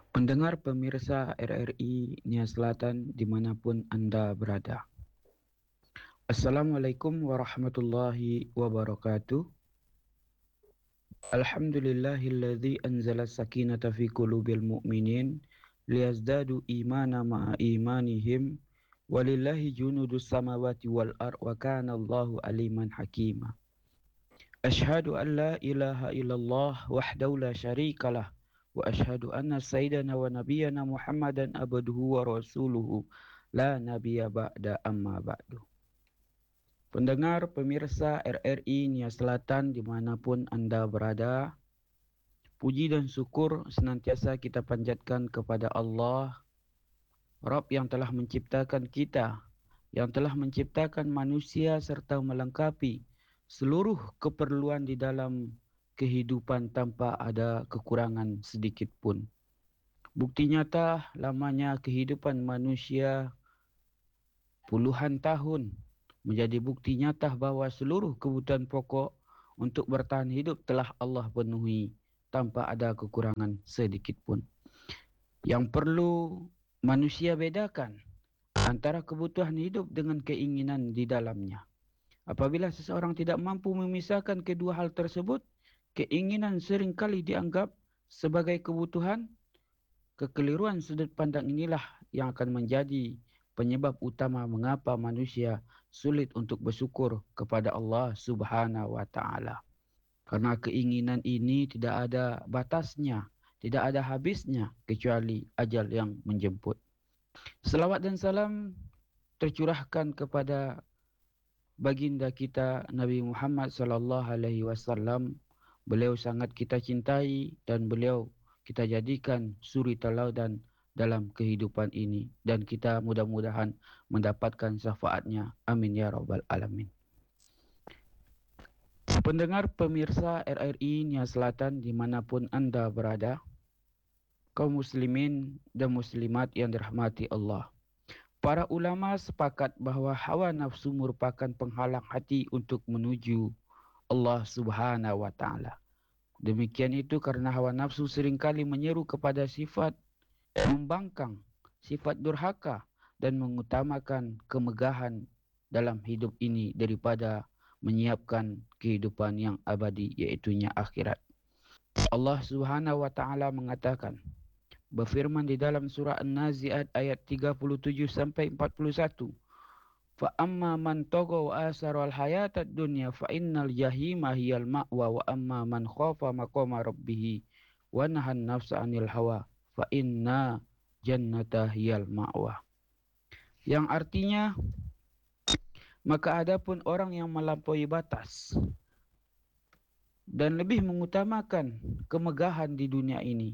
Pendengar pemirsa RRI Nia Selatan dimanapun anda berada. Assalamualaikum warahmatullahi wabarakatuh. Alhamdulillahilladzi anzala sakinata fi qulubil mu'minin liyazdadu imana ma'a imanihim walillahi junudus samawati wal ard wa kana Allahu aliman hakima. Ashhadu an la ilaha illallah wahdahu la syarikalah wa ashhadu anna sayyidana wa nabiyyana Muhammadan abduhu wa rasuluhu la nabiyya ba'da amma ba'du. Pendengar pemirsa RRI Nia Selatan dimanapun anda berada, puji dan syukur senantiasa kita panjatkan kepada Allah, Rabb yang telah menciptakan kita, yang telah menciptakan manusia serta melengkapi seluruh keperluan di dalam kehidupan tanpa ada kekurangan sedikit pun. Bukti nyata lamanya kehidupan manusia puluhan tahun menjadi bukti nyata bahawa seluruh kebutuhan pokok untuk bertahan hidup telah Allah penuhi tanpa ada kekurangan sedikit pun. Yang perlu manusia bedakan antara kebutuhan hidup dengan keinginan di dalamnya. Apabila seseorang tidak mampu memisahkan kedua hal tersebut, keinginan seringkali dianggap sebagai kebutuhan. Kekeliruan sudut pandang inilah yang akan menjadi penyebab utama mengapa manusia sulit untuk bersyukur kepada Allah Subhanahu wa taala. Karena keinginan ini tidak ada batasnya, tidak ada habisnya kecuali ajal yang menjemput. Selawat dan salam tercurahkan kepada baginda kita Nabi Muhammad sallallahu alaihi wasallam. Beliau sangat kita cintai dan beliau kita jadikan suri teladan dalam kehidupan ini, dan kita mudah-mudahan mendapatkan syafaatnya. Amin ya rabbal alamin. Pendengar pemirsa RRI Nia Selatan dimanapun anda berada, kaum muslimin dan muslimat yang dirahmati Allah. Para ulama sepakat bahawa hawa nafsu merupakan penghalang hati untuk menuju Allah Subhanahu wa taala. Demikian itu kerana hawa nafsu seringkali menyeru kepada sifat membangkang, sifat durhaka dan mengutamakan kemegahan dalam hidup ini daripada menyiapkan kehidupan yang abadi, iaitunya akhirat. Allah Subhanahu wa taala mengatakan, berfirman di dalam surah An-Nazi'at ayat 37 sampai 41, fa amma man tagha wa asara al-hayata ad-dunya fa innal jahima hiyal ma'wa wa amma man khafa maqama rabbih wa nahan nafsa 'anil hawa fa inna jannata hiyal ma'wa. Yang artinya, maka adapun orang yang melampaui batas dan lebih mengutamakan kemegahan di dunia ini,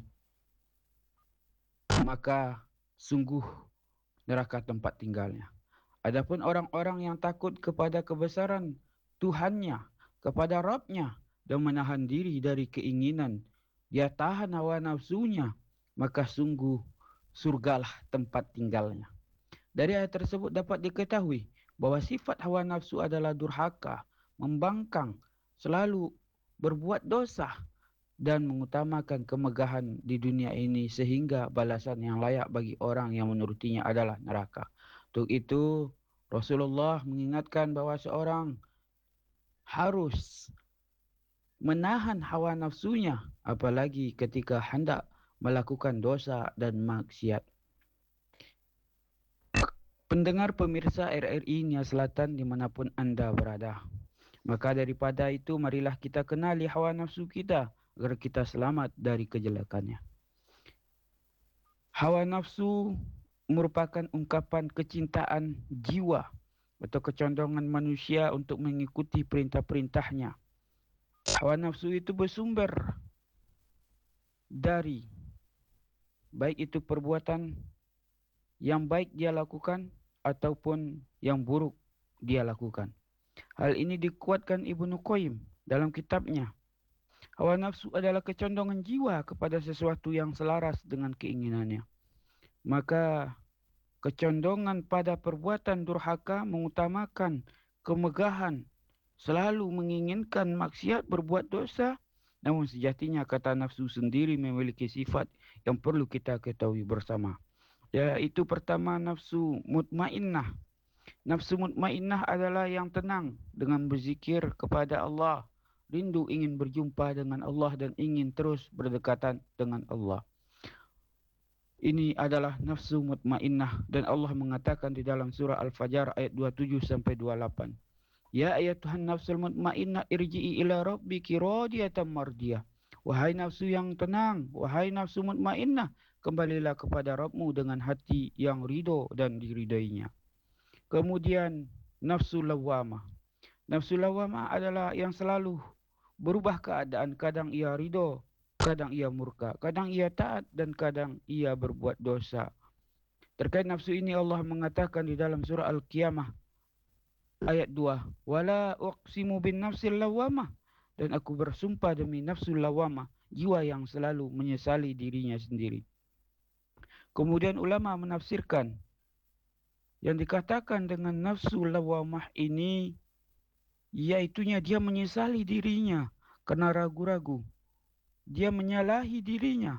maka sungguh neraka tempat tinggalnya. Adapun orang-orang yang takut kepada kebesaran Tuhannya, kepada Rabbnya, dan menahan diri dari keinginan, dia tahan hawa nafsunya, maka sungguh surgalah tempat tinggalnya. Dari ayat tersebut dapat diketahui bahawa sifat hawa nafsu adalah durhaka, membangkang, selalu berbuat dosa dan mengutamakan kemegahan di dunia ini sehingga balasan yang layak bagi orang yang menurutinya adalah neraka. Untuk itu Rasulullah mengingatkan bahawa seorang harus menahan hawa nafsunya apalagi ketika hendak melakukan dosa dan maksiat. Pendengar pemirsa RRI Nia Selatan dimanapun anda berada, maka daripada itu marilah kita kenali hawa nafsu kita agar kita selamat dari kejelekannya. Hawa nafsu merupakan ungkapan kecintaan jiwa atau kecondongan manusia untuk mengikuti perintah-perintahnya. Hawa nafsu itu bersumber dari baik itu perbuatan yang baik dia lakukan ataupun yang buruk dia lakukan. Hal ini dikuatkan Ibnu Qayyim dalam kitabnya. Hawa nafsu adalah kecondongan jiwa kepada sesuatu yang selaras dengan keinginannya. Maka kecondongan pada perbuatan durhaka mengutamakan kemegahan, selalu menginginkan maksiat, berbuat dosa, Namun sejatinya kata nafsu sendiri memiliki sifat yang perlu kita ketahui bersama. Yaitu pertama, nafsu mutmainnah. Nafsu mutmainnah adalah yang tenang dengan berzikir kepada Allah, rindu ingin berjumpa dengan Allah dan ingin terus berdekatan dengan Allah. Ini adalah nafsu mutmainnah dan Allah mengatakan di dalam surah Al-Fajr ayat 27 sampai 28. Ya ayatuhan nafsul mutmainnah irji'i ila rabbiki radiyatan mardiyah. Wahai nafsu yang tenang, wahai nafsu mutmainnah, kembalilah kepada Rabbmu dengan hati yang ridho dan diridainya. Kemudian nafsu lawamah. Nafsu lawamah adalah yang selalu berubah keadaan, kadang ia ridho, kadang ia murka, kadang ia taat dan kadang ia berbuat dosa. Terkait nafsu ini Allah mengatakan di dalam surah Al-Qiyamah ayat 2, wala uqsimu bin nafsil lawamah, dan aku bersumpah demi nafsul lawamah, jiwa yang selalu menyesali dirinya sendiri. Kemudian ulama menafsirkan yang dikatakan dengan nafsu lawamah ini iaitunya dia menyesali dirinya karena ragu-ragu. Dia menyalahi dirinya